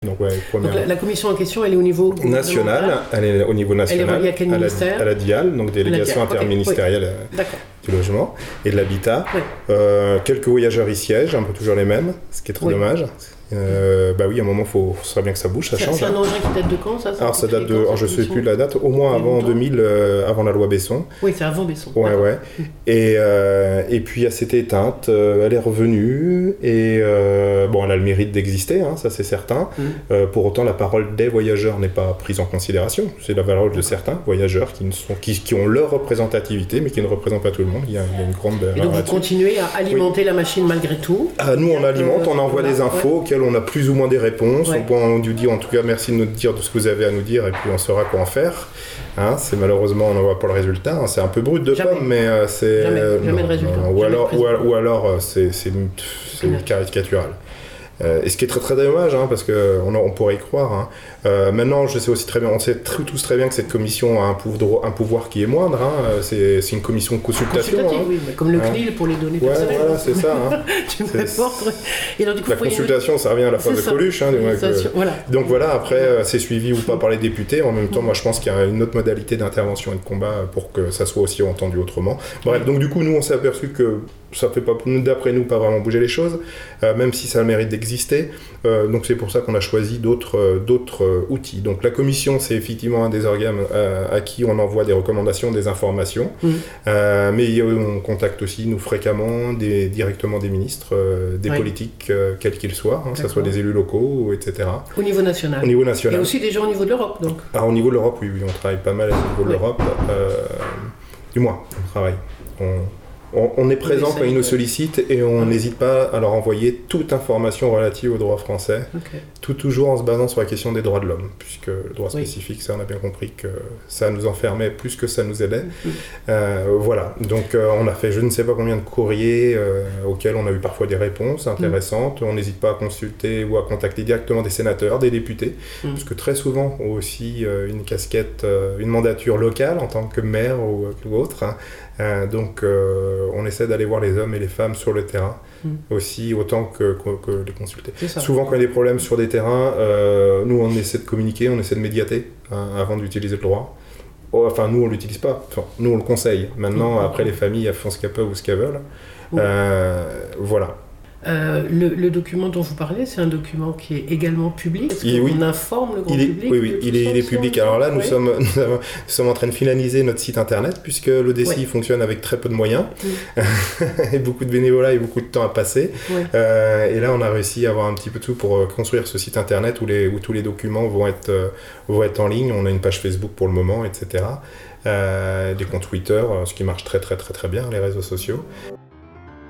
Donc, première... Donc la commission en question, elle est au niveau national. Elle est au niveau national. Elle est reliée à quel ministère ? À la DIAL, donc délégation interministérielle du logement et de l'habitat. Oui. Quelques voyageurs y siègent, un peu toujours les mêmes, ce qui est très dommage. À un moment, il faudrait bien que ça bouge, ça change. C'est un engin qui date de quand, ça ? Alors, ça date de... je ne sais plus la date, au moins avant 2000, avant la loi Besson. Oui, c'est avant Besson. Ouais. Et puis, elle s'était éteinte, elle est revenue, et elle a le mérite d'exister, ça c'est certain. Pour autant, la parole des voyageurs n'est pas prise en considération. C'est la parole de certains voyageurs qui ont leur représentativité, mais qui ne représentent pas tout le monde. Il y a une grande... Et donc, vous continuez à alimenter la machine malgré tout ? Nous, on alimente, on envoie des infos auxquelles on a plus ou moins des réponses. On nous dit en tout cas merci de nous dire de ce que vous avez à nous dire et puis on saura quoi en faire. C'est malheureusement on n'en voit pas le résultat. C'est un peu brut de pomme, mais c'est jamais de résultat. Ou alors c'est caricatural. Et ce qui est très très dommage, parce qu'on pourrait y croire. Maintenant, je sais aussi très bien, on sait tous très bien que cette commission a un pouvoir qui est moindre. C'est une commission de consultation. Oui, mais comme le CNIL pour les données personnelles. Voilà, c'est ça. Et alors, du coup, la consultation, ça revient à la phase de Coluche. Donc voilà, après, c'est suivi ou pas par les députés. En même temps, moi, je pense qu'il y a une autre modalité d'intervention et de combat pour que ça soit aussi entendu autrement. Bref, donc du coup, nous, on s'est aperçu que ça fait pas, d'après nous, pas vraiment bouger les choses, même si ça a le mérite d'exister. Donc c'est pour ça qu'on a choisi d'autres outils. Donc la commission, c'est effectivement un des organes à qui on envoie des recommandations, des informations, mais on contacte aussi, nous, fréquemment, directement des ministres, des politiques, quels qu'ils soient, que ce soit des élus locaux, etc. Au niveau national. Et aussi des gens au niveau de l'Europe, donc. Au niveau de l'Europe, oui, on travaille pas mal au niveau de l'Europe. Du moins, on travaille. On est présent quand ils nous sollicitent et on n'hésite pas à leur envoyer toute information relative au droit français, toujours en se basant sur la question des droits de l'homme, puisque le droit spécifique, ça on a bien compris que ça nous enfermait plus que ça nous aidait. Voilà, donc on a fait je ne sais pas combien de courriers auxquels on a eu parfois des réponses intéressantes. On n'hésite pas à consulter ou à contacter directement des sénateurs, des députés, parce que très souvent ont aussi une casquette, une mandature locale en tant que maire ou autre. Donc on essaie d'aller voir les hommes et les femmes sur le terrain aussi autant que les consulter. Souvent quand il y a des problèmes sur des terrains, nous on essaie de communiquer, on essaie de médiater avant d'utiliser le droit. Enfin nous on ne l'utilise pas, nous on le conseille. Maintenant après les familles elles font ce qu'elles peuvent ou ce qu'elles veulent. Voilà. Le document dont vous parlez, c'est un document qui est également public. Est-ce qu'on informe le grand public? Oui, il est public. Alors là, nous sommes en train de finaliser notre site internet, puisque l'ODCI fonctionne avec très peu de moyens, et beaucoup de bénévolat et beaucoup de temps à passer. Et là, on a réussi à avoir un petit peu tout pour construire ce site internet où tous les documents vont être en ligne. On a une page Facebook pour le moment, etc. Des comptes Twitter, ce qui marche très très très très bien, les réseaux sociaux.